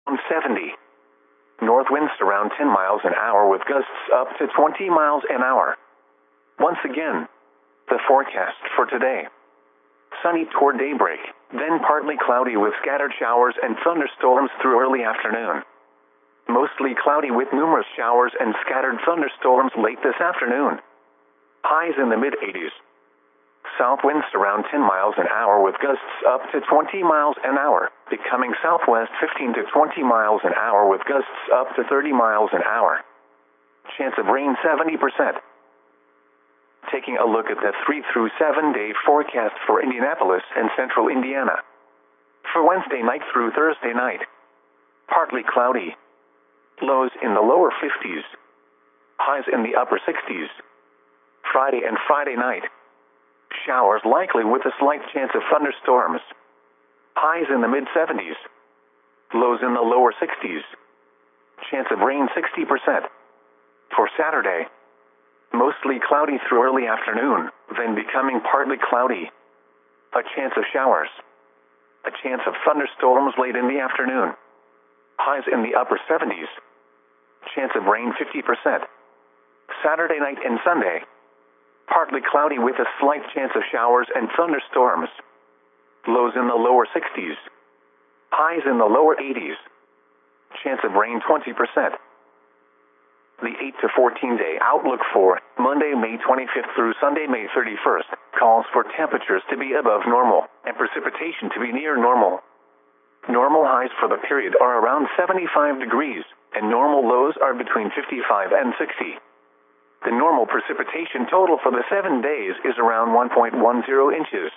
70. North winds around 10 miles an hour with gusts up to 20 miles an hour. Once again, the forecast for today. Sunny toward daybreak, then partly cloudy with scattered showers and thunderstorms through early afternoon. Mostly cloudy with numerous showers and scattered thunderstorms late this afternoon. Highs in the mid-80s. South winds around 10 miles an hour with gusts up to 20 miles an hour, becoming southwest 15 to 20 miles an hour with gusts up to 30 miles an hour. Chance of rain 70%. Taking a look at the 3 through 7 day forecast for Indianapolis and central Indiana. For Wednesday night through Thursday night, partly cloudy. Lows in the lower 50s. Highs in the upper 60s. Friday and Friday night, showers likely with a slight chance of thunderstorms. Highs in the mid-70s. Lows in the lower 60s. Chance of rain 60%. For Saturday, mostly cloudy through early afternoon, then becoming partly cloudy. A chance of showers. A chance of thunderstorms late in the afternoon. Highs in the upper 70s. Chance of rain 50%. Saturday night and Sunday, partly cloudy with a slight chance of showers and thunderstorms. Lows in the lower 60s. Highs in the lower 80s. Chance of rain 20%. The 8 to 14 day outlook for Monday, May 25th through Sunday, May 31st, calls for temperatures to be above normal and precipitation to be near normal. Normal highs for the period are around 75 degrees, and normal lows are between 55 and 60. The normal precipitation total for the 7 days is around 1.10 inches.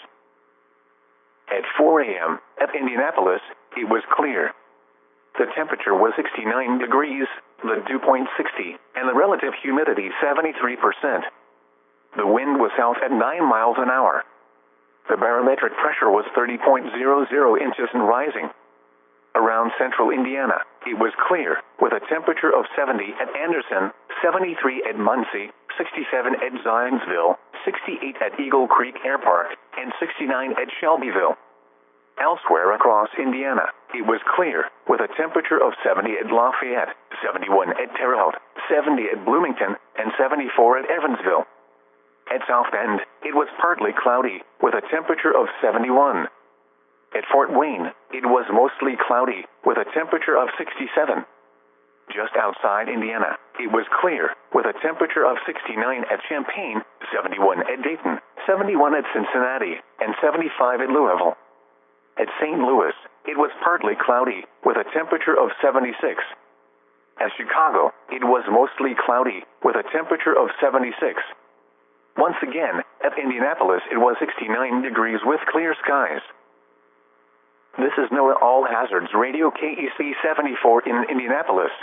At 4 a.m. at Indianapolis, it was clear. The temperature was 69 degrees, the dew point 60, and the relative humidity 73%. The wind was south at 9 miles an hour. The barometric pressure was 30.00 inches and rising. Around central Indiana, it was clear, with a temperature of 70 at Anderson, 73 at Muncie, 67 at Zionsville, 68 at Eagle Creek Air Park, and 69 at Shelbyville. Elsewhere across Indiana, it was clear, with a temperature of 70 at Lafayette, 71 at Terre Haute, 70 at Bloomington, and 74 at Evansville. At South Bend, it was partly cloudy, with a temperature of 71. At Fort Wayne, it was mostly cloudy, with a temperature of 67. Just outside Indiana, it was clear, with a temperature of 69 at Champaign, 71 at Dayton, 71 at Cincinnati, and 75 at Louisville. At St. Louis, it was partly cloudy, with a temperature of 76. At Chicago, it was mostly cloudy, with a temperature of 76. Once again, at Indianapolis, it was 69 degrees with clear skies. This is NOAA All Hazards Radio KEC 74 in Indianapolis.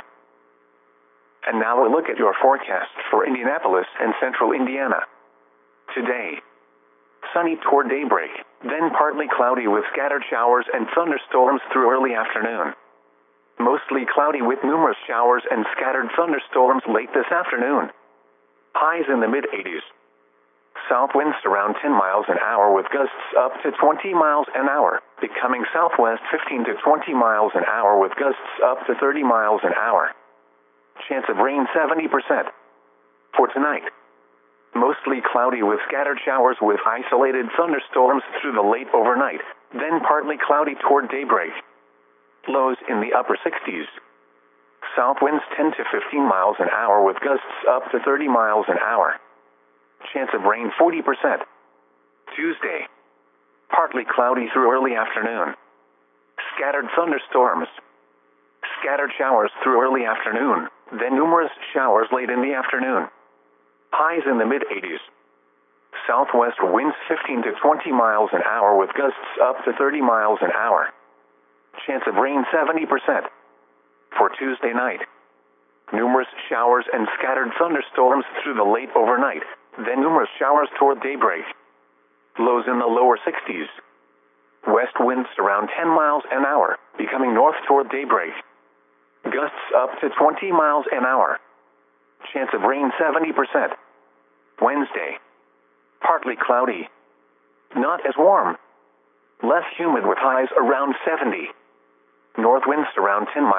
And now a look at your forecast for Indianapolis and central Indiana. Today, sunny toward daybreak, then partly cloudy with scattered showers and thunderstorms through early afternoon. Mostly cloudy with numerous showers and scattered thunderstorms late this afternoon. Highs in the mid-80s. South winds around 10 miles an hour with gusts up to 20 miles an hour, becoming southwest 15 to 20 miles an hour with gusts up to 30 miles an hour. Chance of rain 70%. For tonight, mostly cloudy with scattered showers with isolated thunderstorms through the late overnight, then partly cloudy toward daybreak. Lows in the upper 60s. South winds 10 to 15 miles an hour with gusts up to 30 miles an hour. Chance of rain 40%. Tuesday, partly cloudy through early afternoon. Scattered thunderstorms. Scattered showers through early afternoon, then numerous showers late in the afternoon. Highs in the mid-80s. Southwest winds 15 to 20 miles an hour with gusts up to 30 miles an hour. Chance of rain 70%. For Tuesday night, numerous showers and scattered thunderstorms through the late overnight, then numerous showers toward daybreak. Lows in the lower 60s. West winds around 10 miles an hour, becoming north toward daybreak. Gusts up to 20 miles an hour. Chance of rain 70%. Wednesday, partly cloudy. Not as warm. Less humid with highs around 70. North winds around 10 miles.